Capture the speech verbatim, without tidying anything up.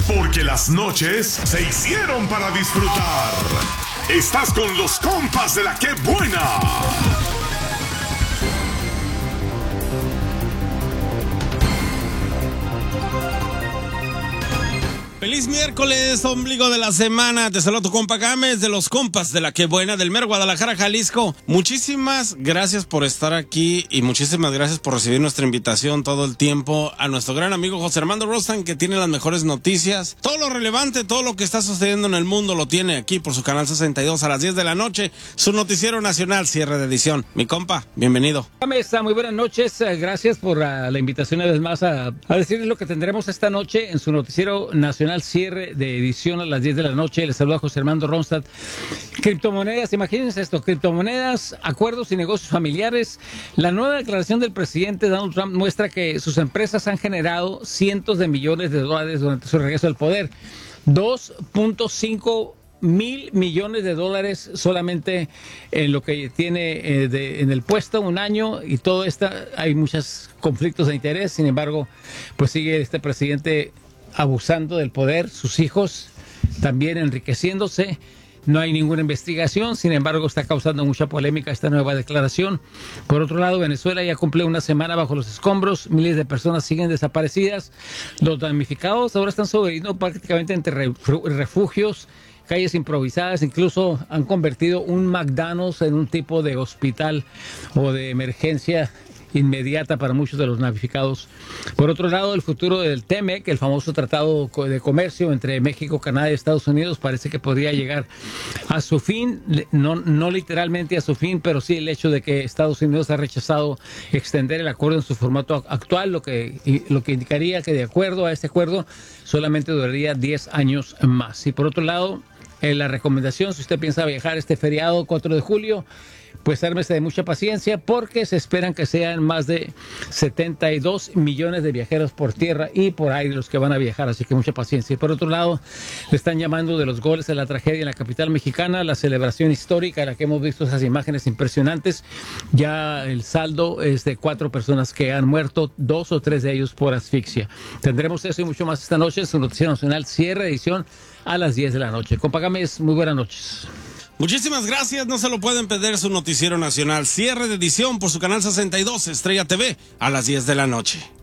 Porque las noches se hicieron para disfrutar. Estás con los compas de la que buena. Feliz miércoles, ombligo de la semana. Te saludo tu compa Gámez de los compas de la que buena del mero Guadalajara, Jalisco. Muchísimas gracias por estar aquí y muchísimas gracias por recibir nuestra invitación todo el tiempo a nuestro gran amigo José Armando Rostan, que tiene las mejores noticias. Todo lo relevante, todo lo que está sucediendo en el mundo lo tiene aquí por su canal sesenta y dos a las diez de la noche. Su noticiero nacional, cierre de edición. Mi compa, bienvenido. Gámez, muy buenas noches. Gracias por uh, la invitación una vez más a, a decirles lo que tendremos esta noche en su noticiero nacional, cierre de edición a las diez de la noche. Les saluda José Armando Ronstadt. Criptomonedas, imagínense esto, criptomonedas, acuerdos y negocios familiares. La nueva declaración del presidente Donald Trump muestra que sus empresas han generado cientos de millones de dólares durante su regreso al poder. dos punto cinco mil millones de dólares solamente en lo que tiene eh, de, en el puesto, un año, y todo esto, hay muchos conflictos de interés. Sin embargo, pues sigue este presidente abusando del poder, sus hijos también enriqueciéndose. No hay ninguna investigación, sin embargo está causando mucha polémica esta nueva declaración. Por otro lado, Venezuela ya cumple una semana bajo los escombros, miles de personas siguen desaparecidas. Los damnificados ahora están sobreviviendo prácticamente entre refugios, calles improvisadas, incluso han convertido un McDonald's en un tipo de hospital o de emergencia inmediata para muchos de los damnificados. Por otro lado, el futuro del T M E C, el famoso tratado de comercio entre México, Canadá y Estados Unidos, parece que podría llegar a su fin, no, no literalmente a su fin, pero sí el hecho de que Estados Unidos ha rechazado extender el acuerdo en su formato actual, lo que, lo que indicaría que de acuerdo a este acuerdo solamente duraría diez años más. Y por otro lado, eh, la recomendación, si usted piensa viajar este feriado cuatro de julio, pues ármese de mucha paciencia porque se esperan que sean más de setenta y dos millones de viajeros por tierra y por aire los que van a viajar, así que mucha paciencia. Y por otro lado, le están llamando de los goles de la tragedia en la capital mexicana, la celebración histórica en la que hemos visto esas imágenes impresionantes. Ya el saldo es de cuatro personas que han muerto, dos o tres de ellos por asfixia. Tendremos eso y mucho más esta noche en su Noticiero Nacional, cierre edición a las diez de la noche. Compa Gámez, muy buenas noches. Muchísimas gracias, no se lo pueden perder su noticiero nacional, cierre de edición por su canal sesenta y dos, Estrella T V, a las diez de la noche.